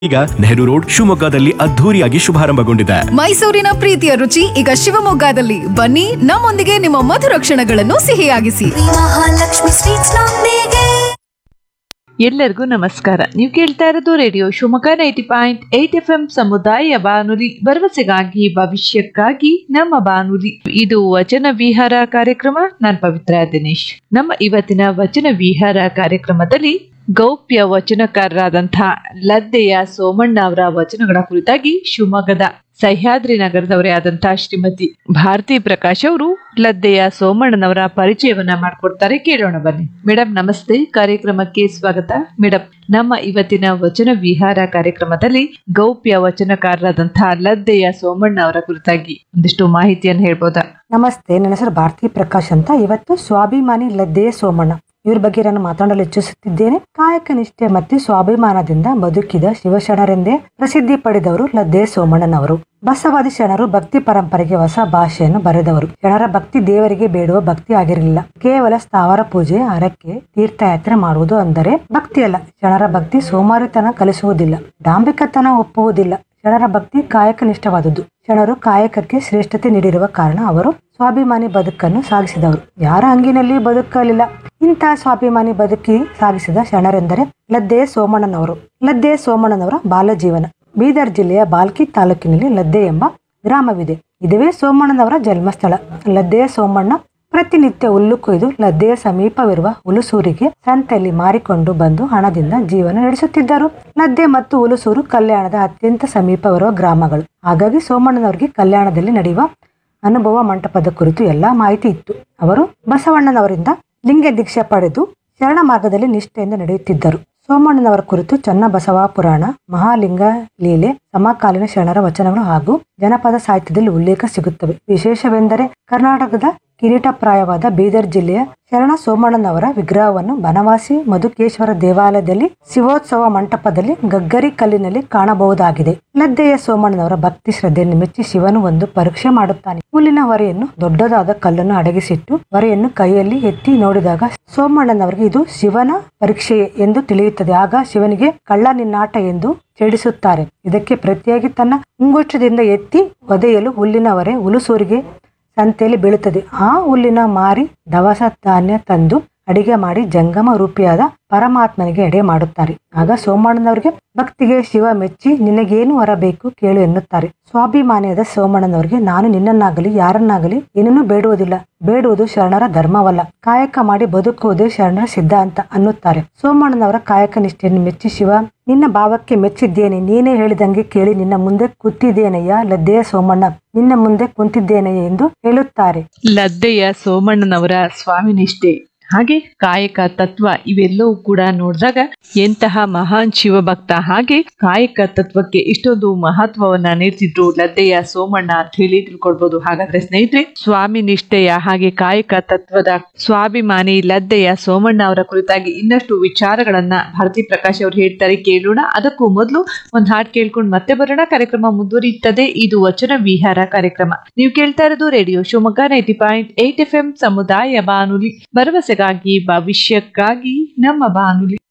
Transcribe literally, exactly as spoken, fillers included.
ಈಗ ನೆಹರು ರೋಡ್ ಶಿವಮೊಗ್ಗದಲ್ಲಿ ಅದ್ಧೂರಿಯಾಗಿ ಶುಭಾರಂಭಗೊಂಡಿದೆ. ಮೈಸೂರಿನ ಪ್ರೀತಿಯ ರುಚಿ ಈಗ ಶಿವಮೊಗ್ಗದಲ್ಲಿ. ಬನ್ನಿ, ನಮ್ಮೊಂದಿಗೆ ನಿಮ್ಮ ಮಧುರ ಕ್ಷಣಗಳನ್ನು ಸಿಹಿಯಾಗಿಸಿ. ಮಹಾಲಕ್ಷ್ಮಿ ಸ್ವೀಟ್ಸ್ ನೊಂದಿಗೆ. ಎಲ್ಲರಿಗೂ ನಮಸ್ಕಾರ. ನೀವು ಕೇಳ್ತಾ ಇರೋದು radio Shivamogga ninety point eight F M ಸಮುದಾಯ ಬಾನುಲಿ, ಭರವಸೆಗಾಗಿ ಭವಿಷ್ಯಕ್ಕಾಗಿ ನಮ್ಮ ಬಾನುಲಿ. ಇದು ವಚನ ವಿಹಾರ ಕಾರ್ಯಕ್ರಮ. ನಾನು ಪವಿತ್ರ ದಿನೇಶ್. ನಮ್ಮ ಇವತ್ತಿನ ವಚನ ವಿಹಾರ ಕಾರ್ಯಕ್ರಮದಲ್ಲಿ ಗೌಪ್ಯ ವಚನಕಾರರಾದಂತಹ ಲದ್ದೆಯ ಸೋಮಣ್ಣ ಅವರ ವಚನಗಳ ಕುರಿತಾಗಿ ಶಿವಮೊಗ್ಗದ ಸಹ್ಯಾದ್ರಿ ನಗರದವರೇ ಆದಂತಹ ಶ್ರೀಮತಿ ಭಾರತಿ ಪ್ರಕಾಶ್ ಅವರು ಲದ್ದೆಯ ಸೋಮಣ್ಣನವರ ಪರಿಚಯವನ್ನ ಮಾಡಿಕೊಡ್ತಾರೆ. ಕೇಳೋಣ ಬನ್ನಿ. ಮೇಡಮ್ ನಮಸ್ತೆ, ಕಾರ್ಯಕ್ರಮಕ್ಕೆ ಸ್ವಾಗತ. ಮೇಡಮ್, ನಮ್ಮ ಇವತ್ತಿನ ವಚನ ವಿಹಾರ ಕಾರ್ಯಕ್ರಮದಲ್ಲಿ ಗೌಪ್ಯ ವಚನಕಾರರಾದಂತಹ ಲದ್ದೆಯ ಸೋಮಣ್ಣ ಅವರ ಕುರಿತಾಗಿ ಒಂದಿಷ್ಟು ಮಾಹಿತಿಯನ್ನು ಹೇಳ್ಬೋದಾ? ನಮಸ್ತೆ, ನನ್ನ ಹೆಸರು ಭಾರತಿ ಪ್ರಕಾಶ್ ಅಂತ. ಇವತ್ತು ಸ್ವಾಭಿಮಾನಿ ಲದ್ದೆಯ ಸೋಮಣ್ಣ ಇವ್ರ ಬಗ್ಗೆ ನಾನು ಮಾತನಾಡಲು ಇಚ್ಛಿಸುತ್ತಿದ್ದೇನೆ. ಕಾಯಕ ನಿಷ್ಠೆ ಮತ್ತು ಸ್ವಾಭಿಮಾನದಿಂದ ಬದುಕಿದ ಶಿವಶರಣರೆಂದೇ ಪ್ರಸಿದ್ಧಿ ಪಡೆದವರು ಲದ್ದೆ ಸೋಮಣ್ಣನವರು. ಬಸವಾದಿ ಶರಣರು ಭಕ್ತಿ ಪರಂಪರೆಗೆ ಹೊಸ ಭಾಷೆಯನ್ನು ಬರೆದವರು. ಶರಣರ ಭಕ್ತಿ ದೇವರಿಗೆ ಬೇಡುವ ಭಕ್ತಿ ಆಗಿರಲಿಲ್ಲ. ಕೇವಲ ಸ್ಥಾವರ ಪೂಜೆ, ಹರಕೆ, ತೀರ್ಥಯಾತ್ರೆ ಮಾಡುವುದು ಅಂದರೆ ಭಕ್ತಿ ಅಲ್ಲ. ಶರಣರ ಭಕ್ತಿ ಸೋಮಾರಿತನ ಕಲಿಸುವುದಿಲ್ಲ, ಡಾಂಬಿಕತನ ಒಪ್ಪುವುದಿಲ್ಲ. ಶರಣರ ಭಕ್ತಿ ಕಾಯಕ ನಿಷ್ಠವಾದುದು. ಶರಣರು ಕಾಯಕಕ್ಕೆ ಶ್ರೇಷ್ಠತೆ ನೀಡಿರುವ ಕಾರಣ ಅವರು ಸ್ವಾಭಿಮಾನಿ ಬದುಕನ್ನು ಸಾಗಿಸಿದವರು. ಯಾರ ಹಂಗಿನಲ್ಲಿ ಬದುಕಲಿಲ್ಲ. ಇಂತಹ ಸ್ವಾಭಿಮಾನಿ ಬದುಕಿ ಸಾಗಿಸಿದ ಶರಣರೆಂದರೆ ಲದ್ದೆ ಸೋಮಣ್ಣನವರು. ಲದ್ದೆ ಸೋಮಣ್ಣನವರ ಬಾಲ್ಯ ಜೀವನ. ಬೀದರ್ ಜಿಲ್ಲೆಯ ಬಾಲ್ಕಿ ತಾಲೂಕಿನಲ್ಲಿ ಲದ್ದೆ ಎಂಬ ಗ್ರಾಮವಿದೆ. ಇದುವೇ ಸೋಮಣ್ಣನವರ ಜನ್ಮಸ್ಥಳ. ಲದ್ದೆ ಸೋಮಣ್ಣ ಪ್ರತಿನಿತ್ಯ ಹುಲ್ಲು ಕೊಯ್ದು ಲದ್ದೆಯ ಸಮೀಪವಿರುವ ಹುಲಸೂರಿಗೆ ಸಂತೆಯಲ್ಲಿ ಮಾರಿಕೊಂಡು ಬಂದು ಹಣದಿಂದ ಜೀವನ ನಡೆಸುತ್ತಿದ್ದರು. ಲದ್ದೆ ಮತ್ತು ಹುಲಸೂರು ಕಲ್ಯಾಣದ ಅತ್ಯಂತ ಸಮೀಪವಿರುವ ಗ್ರಾಮಗಳು. ಹಾಗಾಗಿ ಸೋಮಣ್ಣನವರಿಗೆ ಕಲ್ಯಾಣದಲ್ಲಿ ನಡೆಯುವ ಅನುಭವ ಮಂಟಪದ ಕುರಿತು ಎಲ್ಲಾ ಮಾಹಿತಿ ಇತ್ತು. ಅವರು ಬಸವಣ್ಣನವರಿಂದ ಲಿಂಗ ದೀಕ್ಷೆ ಪಡೆದು ಶರಣ ಮಾರ್ಗದಲ್ಲಿ ನಿಷ್ಠೆಯಿಂದ ನಡೆಯುತ್ತಿದ್ದರು. ಸೋಮಣ್ಣನವರ ಕುರಿತು ಚನ್ನಬಸವ ಪುರಾಣ, ಮಹಾಲಿಂಗ ಲೀಲೆ, ಸಮಕಾಲೀನ ಶರಣರ ವಚನಗಳು ಹಾಗೂ ಜನಪದ ಸಾಹಿತ್ಯದಲ್ಲಿ ಉಲ್ಲೇಖ ಸಿಗುತ್ತವೆ. ವಿಶೇಷವೆಂದರೆ ಕರ್ನಾಟಕದ ಕಿರೀಟಪ್ರಾಯವಾದ ಬೀದರ್ ಜಿಲ್ಲೆಯ ಶರಣ ಸೋಮಣ್ಣನವರ ವಿಗ್ರಹವನ್ನು ಬನವಾಸಿ ಮಧುಕೇಶ್ವರ ದೇವಾಲಯದಲ್ಲಿ ಶಿವೋತ್ಸವ ಮಂಟಪದಲ್ಲಿ ಗಗ್ಗರಿ ಕಲ್ಲಿನಲ್ಲಿ ಕಾಣಬಹುದಾಗಿದೆ. ಲದ್ದೆಯ ಸೋಮಣ್ಣನವರ ಭಕ್ತಿ ಶ್ರದ್ಧೆಯನ್ನು ಮೆಚ್ಚಿ ಶಿವನು ಒಂದು ಪರೀಕ್ಷೆ ಮಾಡುತ್ತಾನೆ. ಹುಲ್ಲಿನ ಹೊರೆಯನ್ನು ದೊಡ್ಡದಾದ ಕಲ್ಲನ್ನು ಅಡಗಿಸಿಟ್ಟು ಹೊರೆಯನ್ನು ಕೈಯಲ್ಲಿ ಎತ್ತಿ ನೋಡಿದಾಗ ಸೋಮಣ್ಣನವರಿಗೆ ಇದು ಶಿವನ ಪರೀಕ್ಷೆಯೇ ಎಂದು ತಿಳಿಯುತ್ತದೆ. ಆಗ ಶಿವನಿಗೆ ಕಳ್ಳ ನಿನ್ನಾಟ ಎಂದು ಛೇಡಿಸುತ್ತಾರೆ. ಇದಕ್ಕೆ ಪ್ರತಿಯಾಗಿ ತನ್ನ ಮುಂಗುಷ್ಟದಿಂದ ಎತ್ತಿ ಒದೆಯಲು ಹುಲ್ಲಿನ ಹೊರೆ ಹುಲಸೂರಿಗೆ ಸಂತೆಯಲ್ಲಿ ಬೀಳುತ್ತದೆ. ಆ ಹುಲ್ಲಿನ ಮಾರಿ ದವಸ ಧಾನ್ಯ ತಂದು ಅಡಿಗೆ ಮಾಡಿ ಜಂಗಮ ರೂಪಿಯಾದ ಪರಮಾತ್ಮನಿಗೆ ಎಡೆ ಮಾಡುತ್ತಾರೆ. ಆಗ ಸೋಮಣ್ಣನವರಿಗೆ ಭಕ್ತಿಗೆ ಶಿವ ಮೆಚ್ಚಿ ನಿನಗೇನು ಹೊರಬೇಕು ಕೇಳು ಎನ್ನುತ್ತಾರೆ. ಸ್ವಾಭಿಮಾನಿಯಾದ ಸೋಮಣ್ಣನವರಿಗೆ ನಾನು ನಿನ್ನನ್ನಾಗಲಿ ಯಾರನ್ನಾಗಲಿ ಏನನ್ನೂ ಬೇಡುವುದಿಲ್ಲ. ಬೇಡುವುದು ಶರಣರ ಧರ್ಮವಲ್ಲ, ಕಾಯಕ ಮಾಡಿ ಬದುಕುವುದೇ ಶರಣರ ಸಿದ್ಧಾಂತ ಅನ್ನುತ್ತಾರೆ. ಸೋಮಣ್ಣನವರ ಕಾಯಕ ನಿಷ್ಠೆಯನ್ನು ಮೆಚ್ಚಿ ಶಿವ ನಿನ್ನ ಭಾವಕ್ಕೆ ಮೆಚ್ಚಿದ್ದೇನೆ, ನೀನೇ ಹೇಳಿದಂಗೆ ಕೇಳಿ ನಿನ್ನ ಮುಂದೆ ಕೂತಿದ್ದೇನೆಯ ಲದ್ದೆಯ ಸೋಮಣ್ಣ, ನಿನ್ನ ಮುಂದೆ ಕುಂತಿದ್ದೇನೆಯ ಎಂದು ಹೇಳುತ್ತಾರೆ. ಲದ್ದೆಯ ಸೋಮಣ್ಣನವರ ಸ್ವಾಮಿ ನಿಷ್ಠೆ ಹಾಗೆ ಕಾಯಕ ತತ್ವ ಇವೆಲ್ಲವೂ ಕೂಡ ನೋಡಿದಾಗ ಎಂತಹ ಮಹಾನ್ ಶಿವಭಕ್ತ, ಹಾಗೆ ಕಾಯಕ ತತ್ವಕ್ಕೆ ಇಷ್ಟೊಂದು ಮಹತ್ವವನ್ನ ನೀಡ್ತಿದ್ರು ಲದ್ದೆಯ ಸೋಮಣ್ಣ ಅಂತ ಹೇಳಿ ತಿಳ್ಕೊಳ್ಬಹುದು. ಹಾಗಾದ್ರೆ ಸ್ನೇಹಿತರೆ, ಸ್ವಾಮಿ ನಿಷ್ಠೆಯ ಹಾಗೆ ಕಾಯಕ ತತ್ವದ ಸ್ವಾಭಿಮಾನಿ ಲದ್ದೆಯ ಸೋಮಣ್ಣ ಅವರ ಕುರಿತಾಗಿ ಇನ್ನಷ್ಟು ವಿಚಾರಗಳನ್ನ ಭಾರತಿ ಪ್ರಕಾಶ್ ಅವರು ಹೇಳ್ತಾರೆ, ಕೇಳೋಣ. ಅದಕ್ಕೂ ಮೊದಲು ಒಂದ್ ಹಾಡ್ ಕೇಳ್ಕೊಂಡು ಮತ್ತೆ ಬರೋಣ. ಕಾರ್ಯಕ್ರಮ ಮುಂದುವರಿಯುತ್ತದೆ. ಇದು ವಚನ ವಿಹಾರ ಕಾರ್ಯಕ್ರಮ. ನೀವು ಕೇಳ್ತಾ ಇರೋದು radio Shivamogga ninety point eight F M ಸಮುದಾಯ ಬಾನುಲಿ, ಭರವಸೆಗಾಗಿ ಭವಿಷ್ಯಕ್ಕಾಗಿ ನಮ್ಮ ಬಾನುಲಿ.